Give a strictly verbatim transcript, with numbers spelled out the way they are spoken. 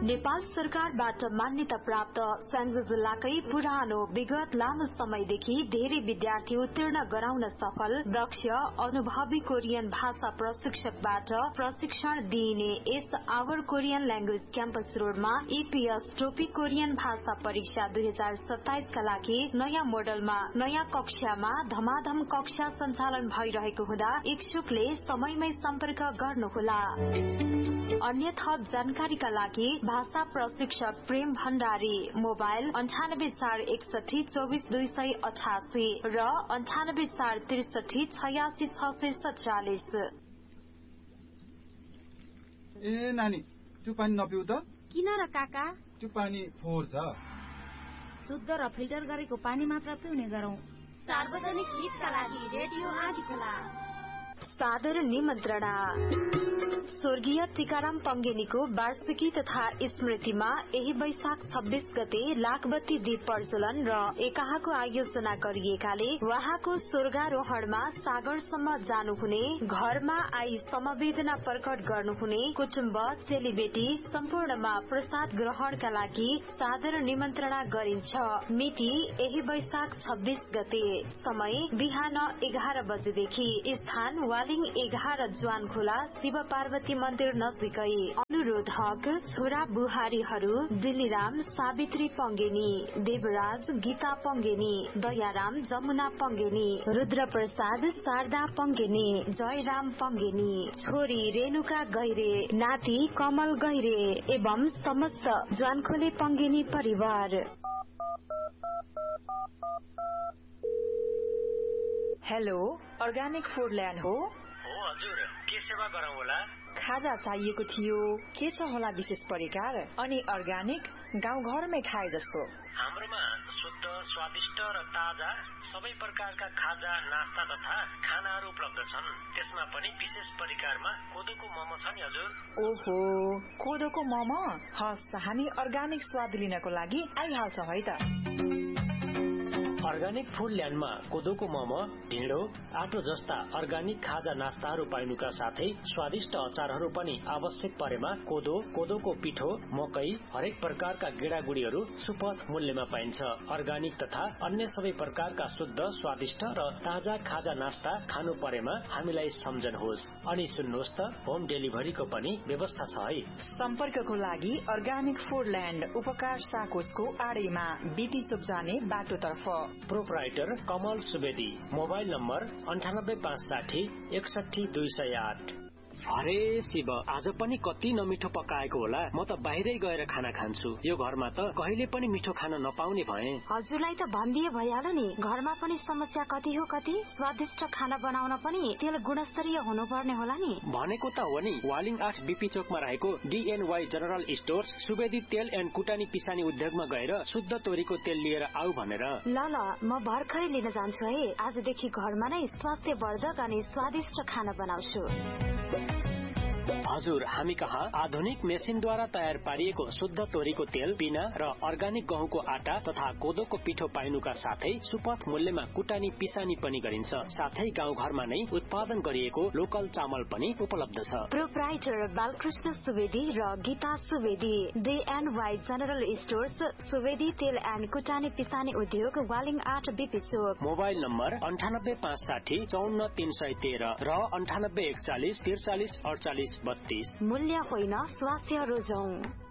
नेपाल सरकारबाट मान्यता प्राप्त स्याङ्जा जिल्लाकै पुरानो विगत लामो समयदेखि धेरै विद्यार्थी उत्तीर्ण गराउन सफल दक्ष अनुभवी कोरियन भाषा प्रशिक्षकबाट प्रशिक्षण दिइने यस आवर कोरियन ल्याङ्ग्वेज क्याम्पस रोडमा ईपीएस टोपी कोरियन भाषा परीक्षा दुई हजार सत्ताइस का लागि नयाँ मोडलमा नयाँ कक्षामा धमाधम कक्षा सञ्चालन भइरहेको हुँदा इच्छुकले समयमै सम्पर्क गर्नुहोला। अन्य थप जानकारीका लागि भाषा प्रशिक्षक प्रेम भण्डारी मोबाइल अन्ठानब्बे चार एकसठी चौबिस दुई सय अठासी र अन्ठानब्बे चार त्रिसठी छयासी छ सय सत्तालिस। ए नानी त्यो पानी नपिउ त। किन र काका? त्यो पानी फोहोर छ। शुद्ध र फिल्टर गरेको पानी मात्र पिउने गरौं। सार्वजनिक हितका लागि रेडियो आदिखोला। सादर निमन्त्रणा। स्वर्गीय टीकाराम पंगेनीको वार्षिकी तथा स्मृतिमा यही वैशाख छब्बीस गते लाखबत्ती दीप प्रज्वलन र एकाहाको आयोजना गरिएकाले वहाँको स्वर्गारोहणमा सागरसम्म जानुहुने, घरमा आई समवेदना प्रकट गर्नुहुने कुटुम्ब चेलीबेटी सम्पूर्णमा प्रसाद ग्रहणका लागि सादर निमन्त्रणा गरिन्छ। मिति यही वैशाख छब्बीस गते, समय बिहान एघार बजेदेखि, स्थान वालिङ एघार ज्वान खोला शिव पार्वती मन्दिर नजिकै। अनुरोधक छोरा बुहारीहरू दिलीराम सावित्री पंगेनी, देवराज गीता पंगेनी, दयाराम जमुना पंगेनी, रुद्र प्रसाद शारदा पंगेनी, जयराम पंगेनी, छोरी रेणुका गैरे, नाति कमल गैरे एवं समस्त ज्वानखोले पंगेनी परिवार। हेलो, अर्ग्यानिक फूड ल्यान्ड हो? हो हजुर, के सेवा गरौँ होला? खाजा चाहिएको थियो, के छ होला विशेष परिकार? अनि अर्ग्यानिक गाउँघरमै खाए जस्तो। हाम्रोमा शुद्ध, स्वादिष्ट र ताजा सबै प्रकारका खाजा, नास्ता तथा खानाहरू उपलब्ध छन्। त्यसमा पनि विशेष परिकारमा कोदोको मोमो छ नि हजुर। ओहो, कोदोको मोमो? हस्, हामी अर्ग्यानिक स्वाद लिनको लागि आइहाल्छौँ है त। अर्ग्यानिक फूड ल्यान्डमा कोदोको मोमो, ढिँडो, आटो जस्ता अर्ग्यानिक खाजा नास्ताहरू पाइनुका साथै स्वादिष्ट अचारहरू पनि आवश्यक परेमा कोदो, कोदोको पिठो, मकै, हरेक प्रकारका गेडागुडीहरू सुपथ मूल्यमा पाइन्छ। अर्ग्यानिक तथा अन्य सबै प्रकारका शुद्ध, स्वादिष्ट र ताजा खाजा नास्ता खानु परेमा हामीलाई सम्झनुहोस्। अनि सुन्नुहोस् त, होम डेलिभरीको पनि व्यवस्था छ है। सम्पर्कको लागि अर्ग्यानिक फूड ल्यान्ड उपकार साकोसको आडैमा बिटी चोक जाने बाटोतर्फ। प्रोपराइटर कमल सुवेदी, मोबाइल नम्बर अन्ठानब्बे पाँच साठी एकसठी दुई सय आठ। अरे शिव, आज पनि कति नमिठो पकाएको होला। म त बाहिरै गएर खाना खान्छु। यो घरमा त कहिले पनि मिठो खान नपाउने भए। हजुरलाई त भनिदिए भइहाल्यो नि, घरमा पनि समस्या कति हो कति। स्वादिष्ट खाना बनाउन पनि तेल गुणस्तरीय हुनुपर्ने होला नि। भनेको त हो नि, वालिङ आठ बीपी चोकमा रहेको डीएनवाई जनरल स्टोर्स सुवेदी तेल एन्ड कुटानी पिसानी उद्योगमा गएर शुद्ध तोरीको तेल लिएर आऊ भनेर। ल ल, म भर्खरै लिन जान्छु है। आजदेखि घरमा नै स्वास्थ्यवर्धक अनि स्वादिष्ट खाना बनाउँछु। हजुर, हामी कहाँ आधुनिक मेसिनद्वारा तयार पारिएको शुद्ध तोरीको तेल, पिना र अर्ग्यानिक गहुँको आटा तथा कोदोको पिठो पाइनुका साथै सुपथ मूल्यमा कुटानी पिसानी पनि गरिन्छ। साथै गाउँघरमा नै उत्पादन गरिएको लोकल चामल पनि उपलब्ध छ। प्रोपराइटर बालकृष्ण सुवेदी र गीता सुवेदी, डीएनवाई जनरल स्टोर्स, सुवेदी तेल एन्ड कुटानी पिसानी उद्योग, वालिङ आठ बीपी चोक। मोबाइल नम्बर अन्ठानब्बे पाँच साठी चौन्न तीन सय तेह्र र अन्ठानब्बे एकचालिस त्रिचालिस अडचालिस बत्तीस। मूल्य होइन, स्वास्थ्य रोजौं।